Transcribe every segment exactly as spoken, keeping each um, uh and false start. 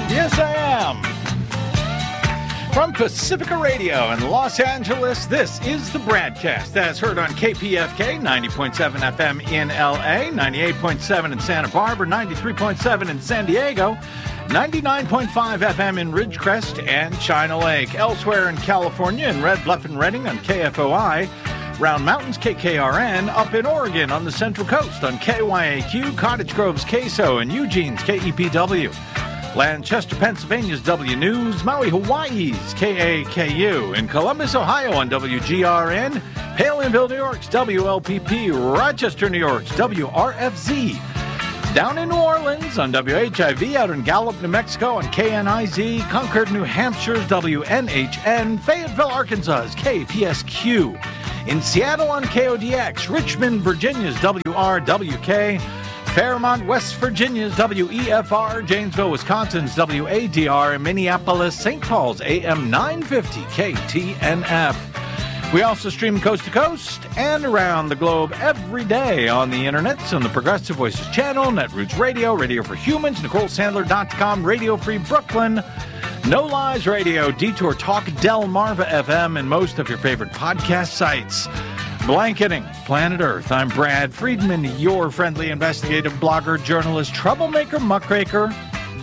Yes, I am. From Pacifica Radio in Los Angeles, this is the BradCast that's heard on K P F K, ninety point seven F M in L A, ninety-eight point seven in Santa Barbara, ninety-three point seven in San Diego, ninety-nine point five F M in Ridgecrest and China Lake. Elsewhere in California, in Red Bluff and Redding on K F O I, Round Mountains K K R N, up in Oregon on the Central Coast on K Y A Q, Cottage Grove's K S O, and Eugene's K E P W. Lancaster, Pennsylvania's W News, Maui, Hawaii's K A K U, in Columbus, Ohio on W G R N, Palinville, New York's W L P P, Rochester, New York's W R F Z, down in New Orleans on W H I V, out in Gallup, New Mexico on K N I Z, Concord, New Hampshire's W N H N, Fayetteville, Arkansas's K P S Q, in Seattle on K O D X, Richmond, Virginia's W R W K, Fairmont, West Virginia's W E F R, Janesville, Wisconsin's W A D R, and Minneapolis, Saint Paul's A M nine fifty K T N F. We also stream coast to coast and around the globe every day on the internet on the Progressive Voices channel, Netroots Radio, Radio for Humans, Nicole Sandler dot com, Radio Free Brooklyn, No Lies Radio, Detour Talk, Delmarva F M, and most of your favorite podcast sites. Blanketing Planet Earth, I'm Brad Friedman, your friendly investigative blogger, journalist, troublemaker, muckraker,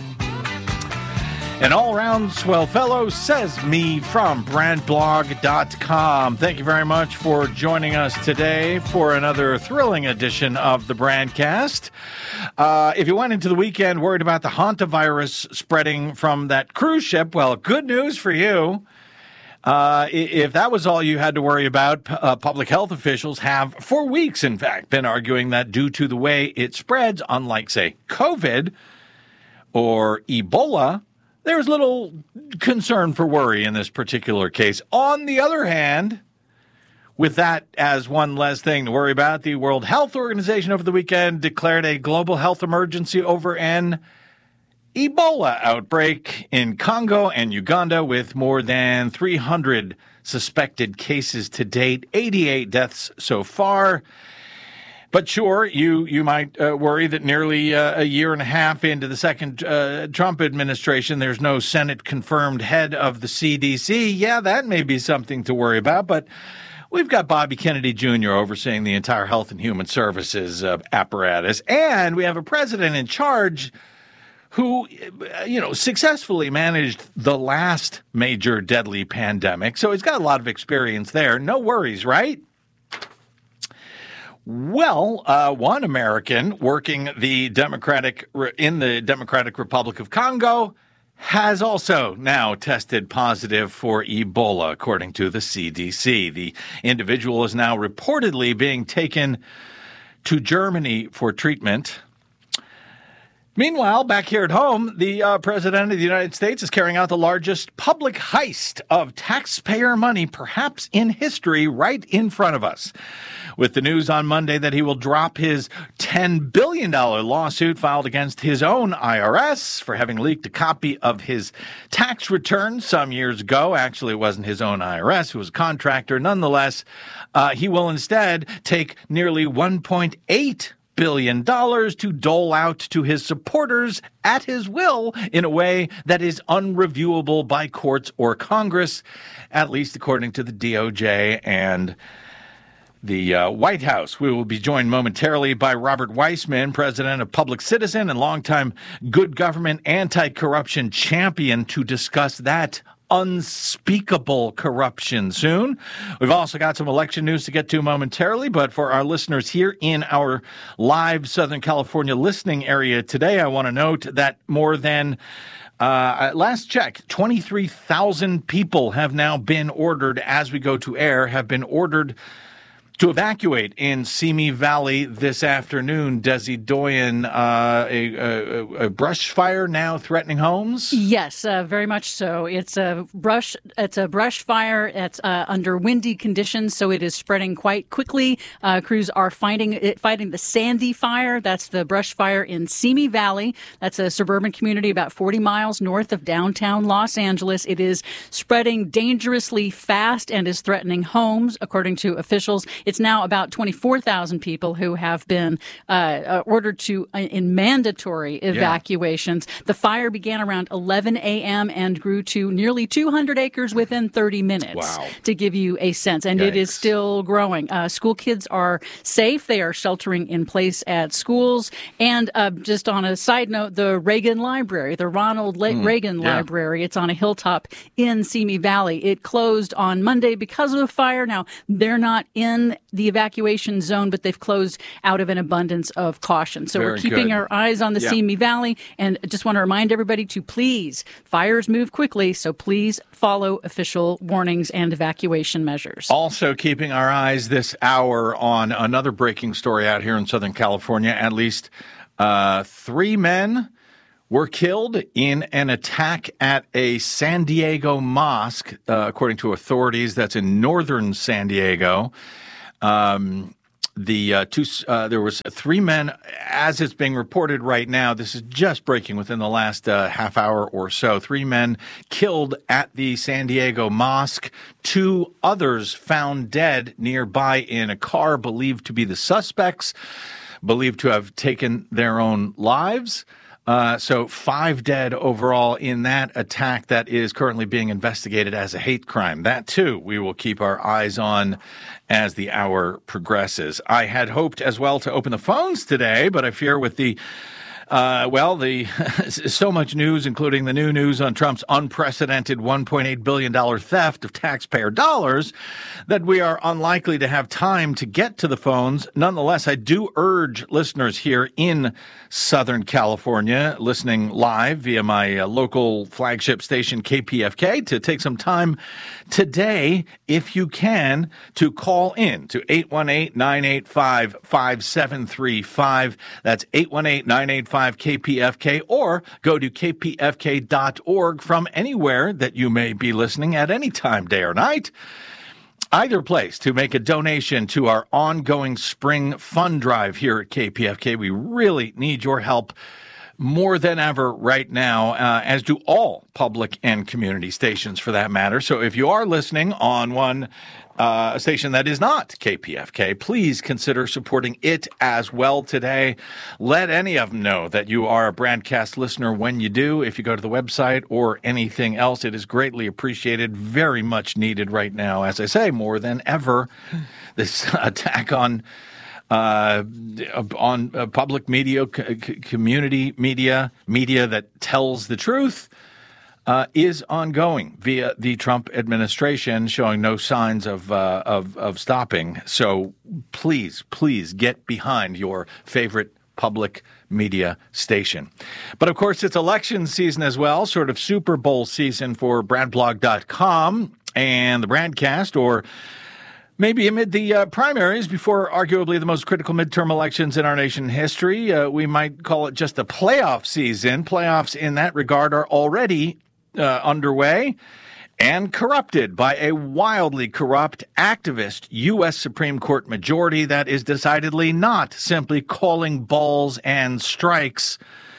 an all-around swell fellow, says me from brand blog dot com. Thank you very much for joining us today for another thrilling edition of the BradCast. Uh, if you went into the weekend worried about the hantavirus spreading from that cruise ship, well, good news for you. Uh, if that was all you had to worry about, uh, public health officials have, for weeks, in fact, been arguing that due to the way it spreads, unlike, say, COVID or Ebola, there's little concern for worry in this particular case. On the other hand, with that as one less thing to worry about, the World Health Organization over the weekend declared a global health emergency over an Ebola outbreak in Congo and Uganda, with more than three hundred suspected cases to date, eighty-eight deaths so far. But sure, you you might uh, worry that nearly uh, a year and a half into the second uh, Trump administration, there's no Senate-confirmed head of the C D C. Yeah, that may be something to worry about, but we've got Bobby Kennedy Junior overseeing the entire Health and Human Services uh, apparatus, and we have a president in charge who, you know, successfully managed the last major deadly pandemic. So he's got a lot of experience there. No worries, right? Well, uh, one American working the Democratic in the Democratic Republic of Congo has also now tested positive for Ebola, according to the C D C. The individual is now reportedly being taken to Germany for treatment. Meanwhile, back here at home, the uh, President of the United States is carrying out the largest public heist of taxpayer money, perhaps in history, right in front of us. With the news on Monday that he will drop his ten billion dollars lawsuit filed against his own I R S for having leaked a copy of his tax return some years ago. Actually, it wasn't his own I R S. It was a contractor. Nonetheless, uh, he will instead take nearly one point eight billion dollars to dole out to his supporters at his will in a way that is unreviewable by courts or Congress, at least according to the D O J and the uh, White House. We will be joined momentarily by Robert Weissman, president of Public Citizen and longtime good government anti-corruption champion, to discuss that unspeakable corruption soon. We've also got some election news to get to momentarily, but for our listeners here in our live Southern California listening area today, I want to note that more than Uh, at last check, twenty-three thousand people have now been ordered, as we go to air, have been ordered to evacuate in Simi Valley this afternoon. Desi Doyen, uh, a, a, a brush fire now threatening homes? Yes, uh, very much so. It's a brush. It's a brush fire. It's uh, under windy conditions, so it is spreading quite quickly. Uh, crews are fighting it, fighting the Sandy Fire. That's the brush fire in Simi Valley. That's a suburban community about forty miles north of downtown Los Angeles. It is spreading dangerously fast and is threatening homes, according to officials. It's It's now about twenty-four thousand people who have been uh, ordered to uh, in mandatory evacuations. Yeah. The fire began around eleven a.m. and grew to nearly two hundred acres within thirty minutes. Wow. To give you a sense. And Yikes. It is still growing. Uh, school kids are safe. They are sheltering in place at schools. And uh, just on a side note, the Reagan Library, the Ronald La- mm, Reagan yeah. Library, it's on a hilltop in Simi Valley. It closed on Monday because of the fire. Now, they're not in the evacuation zone, but they've closed out of an abundance of caution. So Very we're keeping good. our eyes on the yeah. Simi Valley. And just want to remind everybody to please, fires move quickly, so please follow official warnings and evacuation measures. Also keeping our eyes this hour on another breaking story out here in Southern California. At least uh, three men were killed in an attack at a San Diego mosque, uh, according to authorities. That's in northern San Diego. Um, the uh, two uh, there was three men, as it's being reported right now. This is just breaking within the last uh, half hour or so. Three men killed at the San Diego mosque. Two others found dead nearby in a car, believed to be the suspects, believed to have taken their own lives. Uh, so five dead overall in that attack that is currently being investigated as a hate crime. That, too, we will keep our eyes on as the hour progresses. I had hoped as well to open the phones today, but I fear with the Uh, well, the so much news, including the new news on Trump's unprecedented one point eight billion dollars theft of taxpayer dollars, that we are unlikely to have time to get to the phones. Nonetheless, I do urge listeners here in Southern California, listening live via my uh, local flagship station, K P F K, to take some time today, if you can, to call in to eight one eight, nine eight five, five seven three five. That's eight one eight, nine eight five, K P F K, or go to k p f k dot org from anywhere that you may be listening at any time, day or night. Either place to make a donation to our ongoing spring fund drive here at K P F K. We really need your help more than ever right now, uh, as do all public and community stations for that matter. So if you are listening on one uh, station that is not K P F K, please consider supporting it as well today. Let any of them know that you are a broadcast listener when you do. If you go to the website or anything else, it is greatly appreciated, very much needed right now. As I say, more than ever, this attack on Uh, on uh, public media, c- community media, media that tells the truth, uh, is ongoing via the Trump administration, showing no signs of, uh, of of stopping. So please, please get behind your favorite public media station. But of course, it's election season as well, sort of Super Bowl season for brad blog dot com and the Bradcast, or maybe amid the uh, primaries before arguably the most critical midterm elections in our nation history. Uh, we might call it just the playoff season. Playoffs in that regard are already uh, underway and corrupted by a wildly corrupt activist U S Supreme Court majority that is decidedly not simply calling balls and strikes,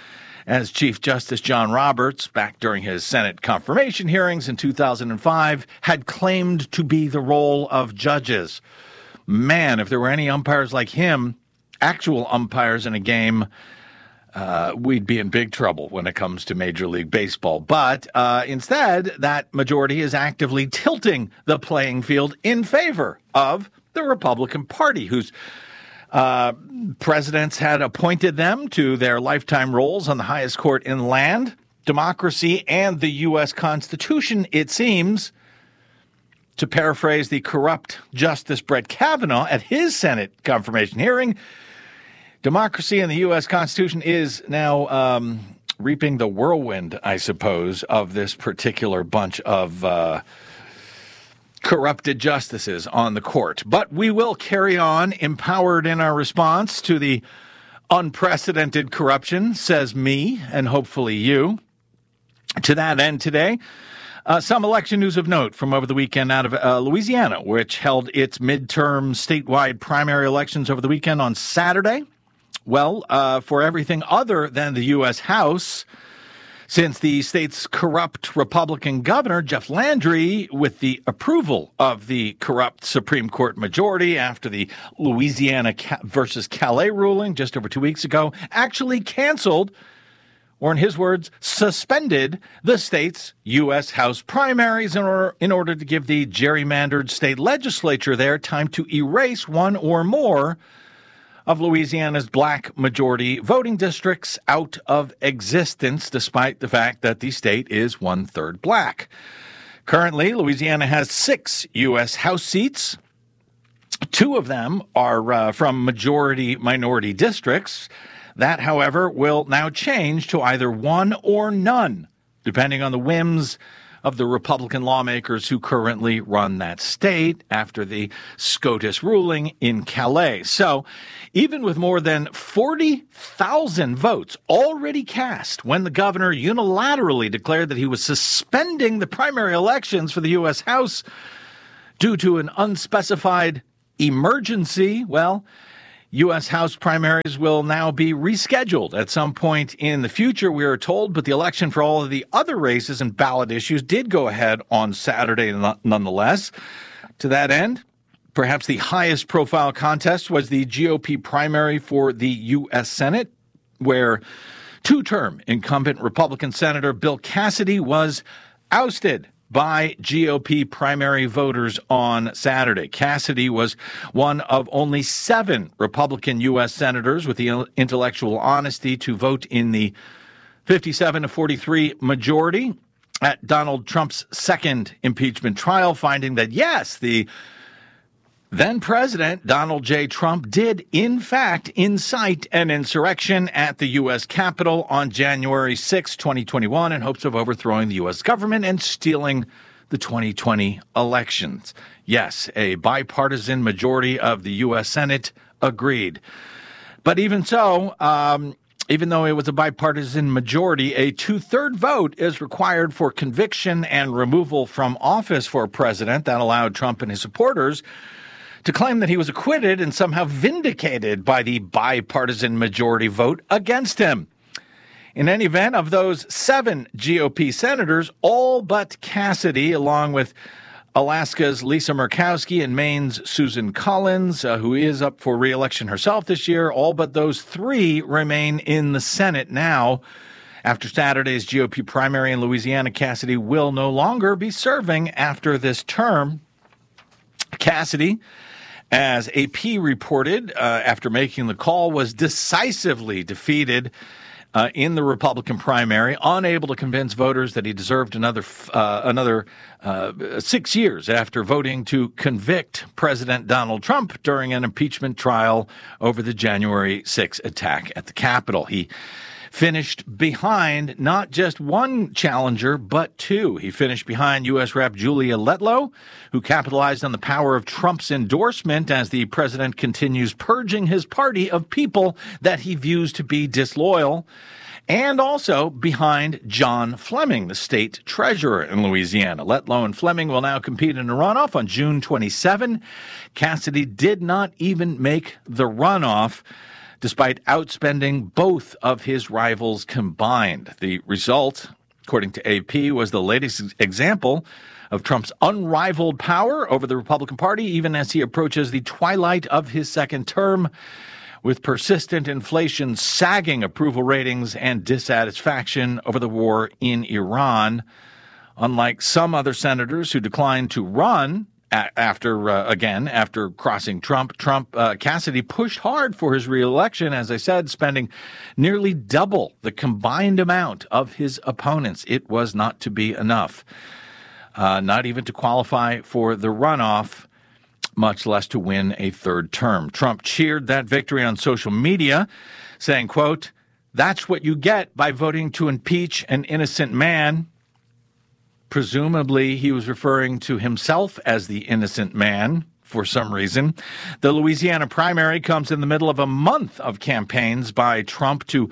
as Chief Justice John Roberts, back during his Senate confirmation hearings in two thousand five, had claimed to be the role of judges. Man, if there were any umpires like him, actual umpires in a game, uh, we'd be in big trouble when it comes to Major League Baseball. But uh, instead, that majority is actively tilting the playing field in favor of the Republican Party, whose Uh, presidents had appointed them to their lifetime roles on the highest court in land, democracy, and the U S Constitution, it seems. To paraphrase the corrupt Justice Brett Kavanaugh at his Senate confirmation hearing, democracy and the U S Constitution is now um, reaping the whirlwind, I suppose, of this particular bunch of uh corrupted justices on the court. But we will carry on, empowered in our response to the unprecedented corruption, says me, and hopefully you. To that end today, uh, some election news of note from over the weekend out of uh, Louisiana, which held its midterm statewide primary elections over the weekend on Saturday. Well, uh, for everything other than the U S House, since the state's corrupt Republican governor, Jeff Landry, with the approval of the corrupt Supreme Court majority after the Louisiana versus Calais ruling just over two weeks ago, actually canceled, or in his words, suspended the state's U S House primaries in order, in order to give the gerrymandered state legislature there time to erase one or more of Louisiana's black majority voting districts out of existence, despite the fact that the state is one-third black. Currently, Louisiana has six U S House seats. Two of them are uh, from majority-minority districts. That, however, will now change to either one or none, depending on the whims of the Republican lawmakers who currently run that state after the SCOTUS ruling in Calais. So even with more than forty thousand votes already cast when the governor unilaterally declared that he was suspending the primary elections for the U S House due to an unspecified emergency, well, U S House primaries will now be rescheduled at some point in the future, we are told, but the election for all of the other races and ballot issues did go ahead on Saturday nonetheless. To that end, perhaps the highest profile contest was the G O P primary for the U S Senate, where two-term incumbent Republican Senator Bill Cassidy was ousted by G O P primary voters on Saturday. Cassidy was one of only seven Republican U S senators with the intellectual honesty to vote in the fifty-seven to forty-three majority at Donald Trump's second impeachment trial, finding that, yes, the then-President Donald J. Trump did, in fact, incite an insurrection at the U S Capitol on January sixth, twenty twenty-one, in hopes of overthrowing the U S government and stealing the twenty twenty elections. Yes, a bipartisan majority of the U S Senate agreed. But even so, um, even though it was a bipartisan majority, a two-third vote is required for conviction and removal from office for a president. That allowed Trump and his supporters to claim that he was acquitted and somehow vindicated by the bipartisan majority vote against him. In any event, of those seven G O P senators, all but Cassidy, along with Alaska's Lisa Murkowski and Maine's Susan Collins, uh, who is up for re-election herself this year, all but those three remain in the Senate now. After Saturday's G O P primary in Louisiana, Cassidy will no longer be serving after this term. Cassidy, as A P reported, uh, after making the call, was decisively defeated uh, in the Republican primary, unable to convince voters that he deserved another uh, another uh, six years after voting to convict President Donald Trump during an impeachment trial over the January sixth attack at the Capitol. He finished behind not just one challenger, but two. He finished behind U S Rep Julia Letlow, who capitalized on the power of Trump's endorsement as the president continues purging his party of people that he views to be disloyal, and also behind John Fleming, the state treasurer in Louisiana. Letlow and Fleming will now compete in a runoff on June twenty-seventh. Cassidy did not even make the runoff, despite outspending both of his rivals combined. The result, according to A P, was the latest example of Trump's unrivaled power over the Republican Party, even as he approaches the twilight of his second term, with persistent inflation sagging approval ratings and dissatisfaction over the war in Iran. Unlike some other senators who declined to run After, uh, again, after crossing Trump, Trump, uh, Cassidy pushed hard for his reelection, as I said, spending nearly double the combined amount of his opponents. It was not to be enough, uh, not even to qualify for the runoff, much less to win a third term. Trump cheered that victory on social media, saying, quote, "That's what you get by voting to impeach an innocent man." Presumably, he was referring to himself as the innocent man for some reason. The Louisiana primary comes in the middle of a month of campaigns by Trump to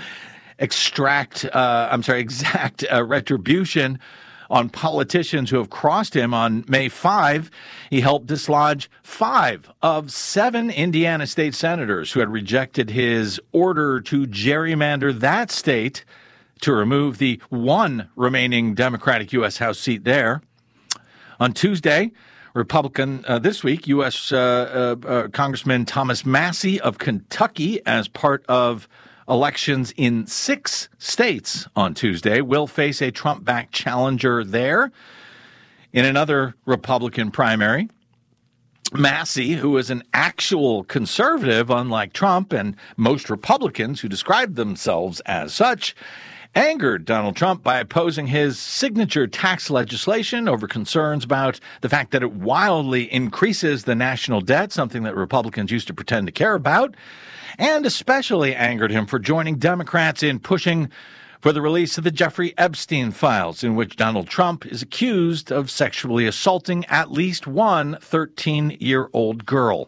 extract, uh, I'm sorry, exact uh, retribution on politicians who have crossed him. On May fifth, he helped dislodge five of seven Indiana state senators who had rejected his order to gerrymander that state to remove the one remaining Democratic U S House seat there. On Tuesday, Republican, uh, this week, U S. Uh, uh, uh, Congressman Thomas Massie of Kentucky, as part of elections in six states on Tuesday, will face a Trump-backed challenger there. In another Republican primary, Massie, who is an actual conservative, unlike Trump and most Republicans who describe themselves as such, angered Donald Trump by opposing his signature tax legislation over concerns about the fact that it wildly increases the national debt, something that Republicans used to pretend to care about, and especially angered him for joining Democrats in pushing for the release of the Jeffrey Epstein files, in which Donald Trump is accused of sexually assaulting at least one thirteen-year-old girl.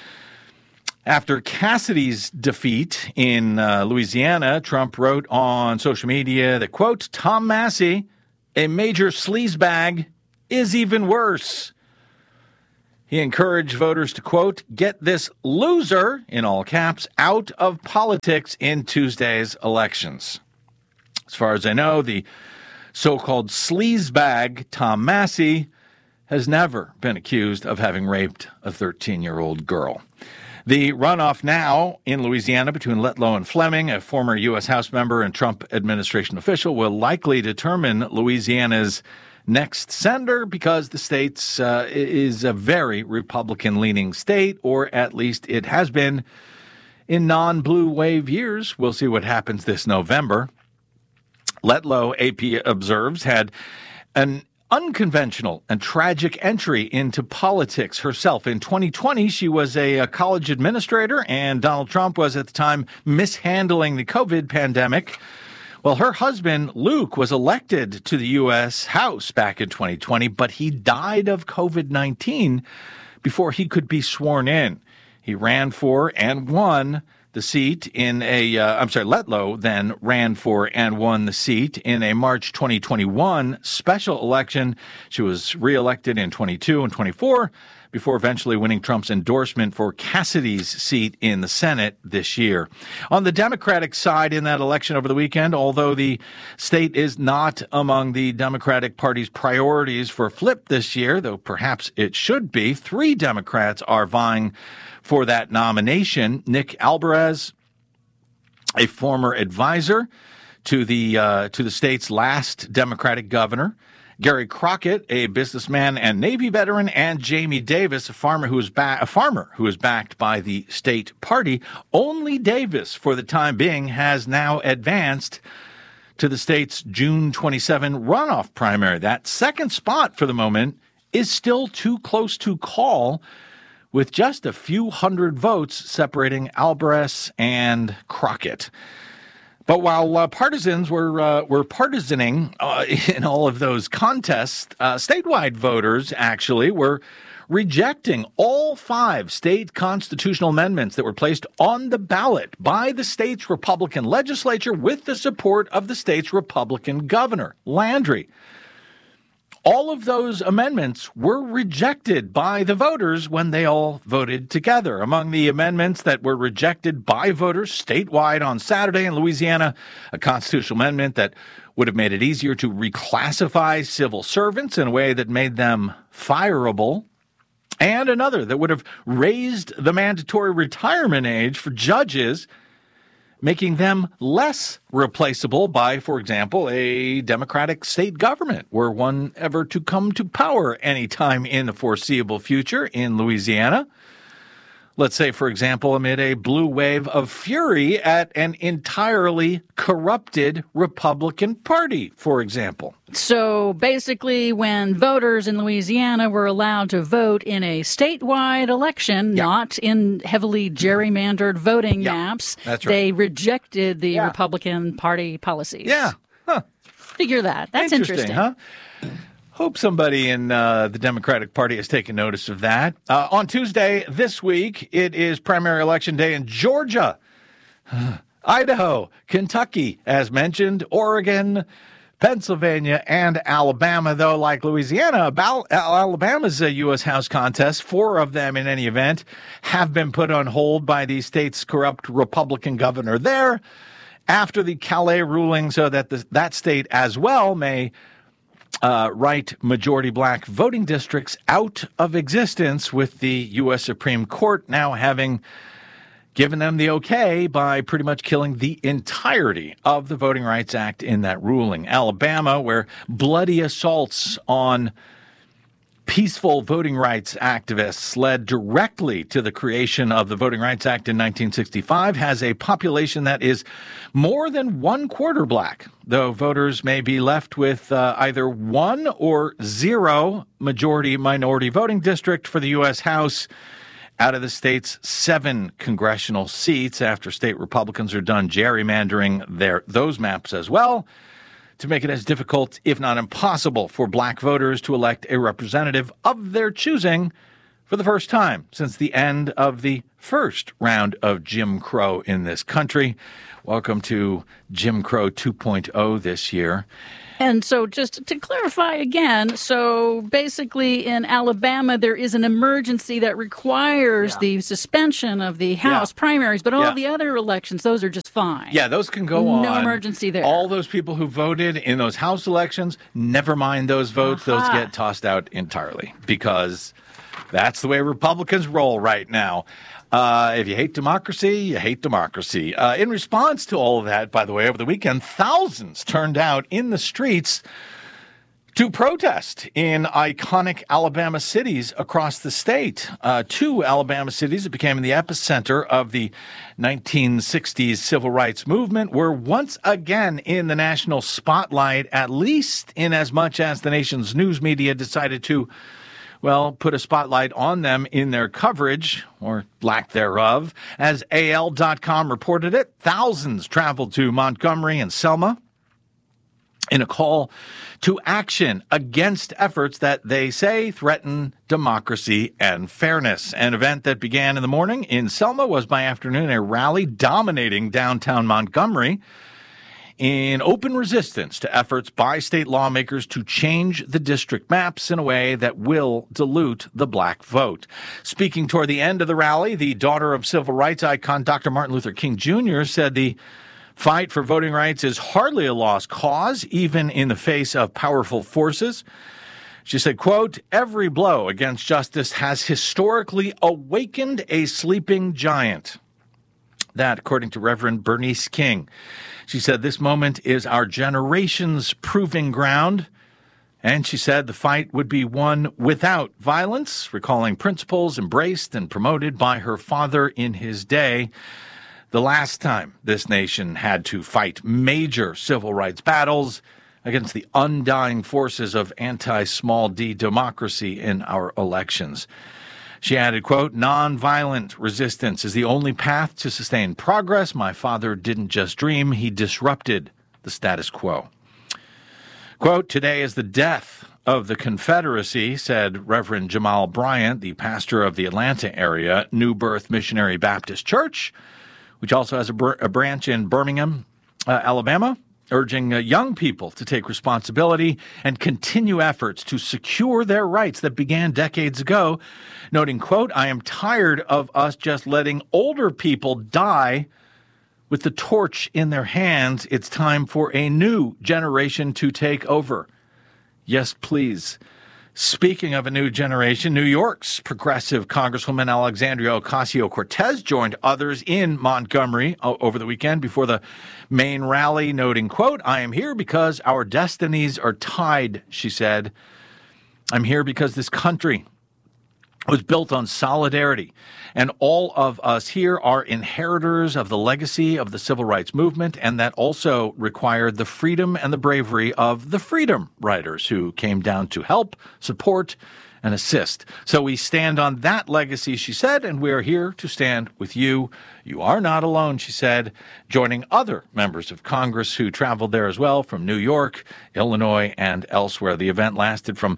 After Cassidy's defeat in uh, Louisiana, Trump wrote on social media that, quote, Tom Massie, a major sleazebag, is even worse. He encouraged voters to, quote, get this loser, in all caps, out of politics in Tuesday's elections. As far as I know, the so-called sleazebag, Tom Massie, has never been accused of having raped a thirteen-year-old girl. The runoff now in Louisiana between Letlow and Fleming, a former U S House member and Trump administration official, will likely determine Louisiana's next senator because the state uh, is a very Republican-leaning state, or at least it has been in non-blue wave years. We'll see what happens this November. Letlow, A P observes, had an unconventional and tragic entry into politics herself. In twenty twenty, she was a, a college administrator, and Donald Trump was at the time mishandling the COVID pandemic. Well, her husband, Luke, was elected to the U S House back in twenty twenty, but he died of COVID nineteen before he could be sworn in. He ran for and won the seat in a, uh, I'm sorry, Letlow then ran for and won the seat in a March twenty twenty-one special election. She was reelected in twenty-two and twenty-four before eventually winning Trump's endorsement for Cassidy's seat in the Senate this year. On the Democratic side in that election over the weekend, although the state is not among the Democratic Party's priorities for flip this year, though perhaps it should be, three Democrats are vying for that nomination. Nick Alvarez, a former advisor to the uh, to the state's last Democratic governor, Gary Crockett, a businessman and Navy veteran, and Jamie Davis, a farmer who is ba- a farmer who is backed by the state party. Only Davis, for the time being, has now advanced to the state's June twenty-seventh runoff primary. That second spot for the moment is still too close to call, with just a few hundred votes separating Alvarez and Crockett. But while uh, partisans were uh, were partisaning uh, in all of those contests, uh, statewide voters actually were rejecting all five state constitutional amendments that were placed on the ballot by the state's Republican legislature with the support of the state's Republican governor, Landry. All of those amendments were rejected by the voters when they all voted together. Among the amendments that were rejected by voters statewide on Saturday in Louisiana, a constitutional amendment that would have made it easier to reclassify civil servants in a way that made them fireable, and another that would have raised the mandatory retirement age for judges, making them less replaceable by, for example, a Democratic state government, were one ever to come to power anytime in the foreseeable future in Louisiana. Let's say, for example, amid a blue wave of fury at an entirely corrupted Republican Party, for example. So basically, when voters in Louisiana were allowed to vote in a statewide election, yeah. not in heavily gerrymandered voting yeah, maps, that's right. they rejected the yeah. Republican Party policies. Yeah. Huh. Figure that. That's interesting. interesting. Huh? Hope somebody in uh, the Democratic Party has taken notice of that. Uh, on Tuesday this week, it is primary election day in Georgia, Idaho, Kentucky, as mentioned, Oregon, Pennsylvania, and Alabama, though, like Louisiana, about Alabama's a U S House contest, four of them in any event, have been put on hold by the state's corrupt Republican governor there. after the Calais ruling so that the, that state as well may uh, write majority black voting districts out of existence, with the U S Supreme Court now having given them the okay by pretty much killing the entirety of the Voting Rights Act in that ruling. Alabama, where bloody assaults on peaceful voting rights activists led directly to the creation of the Voting Rights Act in nineteen sixty-five, has a population that is more than one quarter black, though voters may be left with uh, either one or zero majority minority voting district for the U S House out of the state's seven congressional seats, after state Republicans are done gerrymandering their those maps as well, to make it as difficult, if not impossible, for black voters to elect a representative of their choosing for the first time since the end of the first round of Jim Crow in this country. Welcome to Jim Crow two point oh this year. And so just to clarify again, so basically in Alabama, there is an emergency that requires yeah. the suspension of the House yeah. primaries, but all yeah. the other elections, those are just fine. Yeah, those can go on. No emergency there. All those people who voted in those House elections, never mind those votes. Uh-huh. Those get tossed out entirely because that's the way Republicans roll right now. Uh, if you hate democracy, you hate democracy. Uh, in response to all of that, by the way, over the weekend, thousands turned out in the streets to protest in iconic Alabama cities across the state. Uh, two Alabama cities that became the epicenter of the nineteen sixties civil rights movement were once again in the national spotlight, at least in as much as the nation's news media decided to well, put a spotlight on them in their coverage, or lack thereof. As A L dot com reported it, thousands traveled to Montgomery and Selma in a call to action against efforts that they say threaten democracy and fairness. An event that began in the morning in Selma was by afternoon a rally dominating downtown Montgomery in open resistance to efforts by state lawmakers to change the district maps in a way that will dilute the black vote. Speaking toward the end of the rally, the daughter of civil rights icon Doctor Martin Luther King Junior said the fight for voting rights is hardly a lost cause, even in the face of powerful forces. She said, quote, "Every blow against justice has historically awakened a sleeping giant." That, according to Reverend Bernice King. She said, "This moment is our generation's proving ground." And she said the fight would be won without violence, recalling principles embraced and promoted by her father in his day. The last time this nation had to fight major civil rights battles against the undying forces of anti-small d democracy in our elections. She added, quote, "Nonviolent resistance is the only path to sustain progress. My father didn't just dream, he disrupted the status quo." Quote, "Today is the death of the Confederacy," said Reverend Jamal Bryant, the pastor of the Atlanta area New Birth Missionary Baptist Church, which also has a, br- a branch in Birmingham, uh, Alabama, urging uh, young people to take responsibility and continue efforts to secure their rights that began decades ago, noting, quote, "I am tired of us just letting older people die with the torch in their hands. It's time for a new generation to take over. Yes, please." Speaking of a new generation, New York's progressive Congresswoman Alexandria Ocasio-Cortez joined others in Montgomery over the weekend before the main rally, noting, quote, "I am here because our destinies are tied," she said. "I'm here because this country was built on solidarity, and all of us here are inheritors of the legacy of the civil rights movement, and that also required the freedom and the bravery of the freedom riders who came down to help, support, and assist. So we stand on that legacy," she said, "and we are here to stand with you. You are not alone," she said, joining other members of Congress who traveled there as well from New York, Illinois, and elsewhere. The event lasted from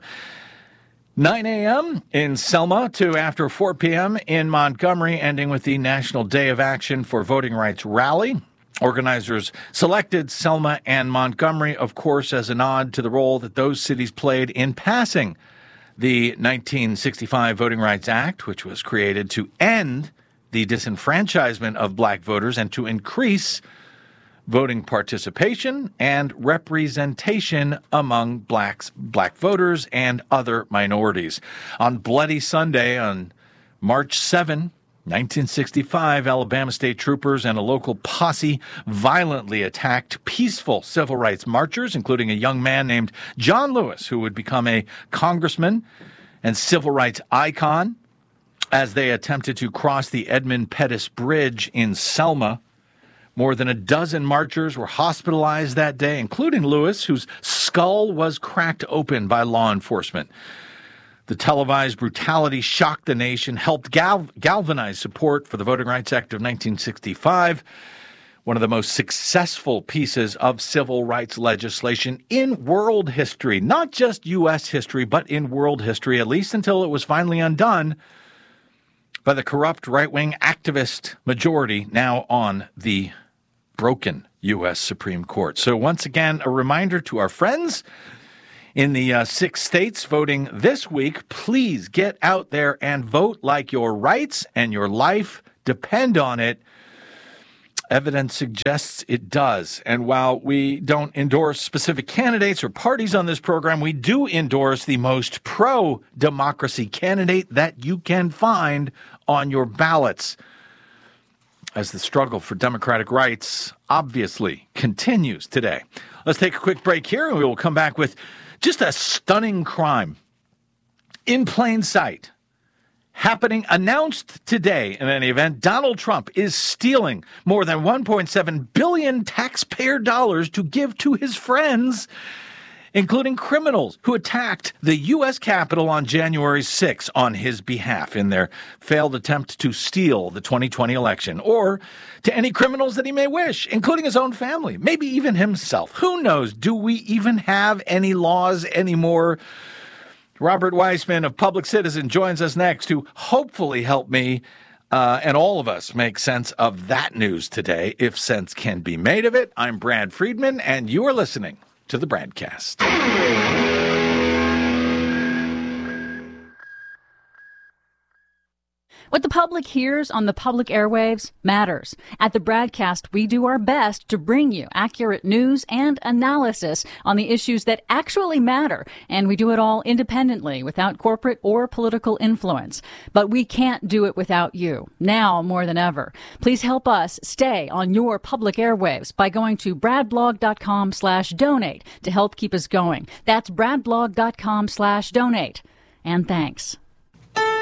nine a.m. in Selma to after four p.m. in Montgomery, ending with the National Day of Action for Voting Rights rally. Organizers selected Selma and Montgomery, of course, as a nod to the role that those cities played in passing the nineteen sixty-five Voting Rights Act, which was created to end the disenfranchisement of black voters and to increase voting participation and representation among blacks, black voters and other minorities. On Bloody Sunday, on March seventh, nineteen sixty-five, Alabama state troopers and a local posse violently attacked peaceful civil rights marchers, including a young man named John Lewis, who would become a congressman and civil rights icon, as they attempted to cross the Edmund Pettus Bridge in Selma. More than a dozen marchers were hospitalized that day, including Lewis, whose skull was cracked open by law enforcement. The televised brutality shocked the nation, helped gal- galvanize support for the Voting Rights Act of nineteen sixty-five, one of the most successful pieces of civil rights legislation in world history, not just U S history, but in world history, at least until it was finally undone by the corrupt right-wing activist majority now on the broken U S Supreme Court. So once again, a reminder to our friends in the uh, six states voting this week, please get out there and vote like your rights and your life depend on it. Evidence suggests it does. And while we don't endorse specific candidates or parties on this program, we do endorse the most pro-democracy candidate that you can find on your ballots, as the struggle for democratic rights obviously continues today. Let's take a quick break here, and we will come back with just a stunning crime in plain sight happening, announced today in any event. Donald Trump is stealing more than one point seven billion taxpayer dollars to give to his friends, including criminals who attacked the U S Capitol on January sixth on his behalf in their failed attempt to steal the twenty twenty election, or to any criminals that he may wish, including his own family, maybe even himself. Who knows? Do we even have any laws anymore? Robert Weissman of Public Citizen joins us next to hopefully help me uh, and all of us make sense of that news today, if sense can be made of it. I'm Brad Friedman, and you are listening to the Bradcast. What the public hears on the public airwaves matters. At the Bradcast, we do our best to bring you accurate news and analysis on the issues that actually matter, and we do it all independently, without corporate or political influence. But we can't do it without you, now more than ever. Please help us stay on your public airwaves by going to bradblog.com slash donate to help keep us going. That's bradblog.com slash donate. And thanks.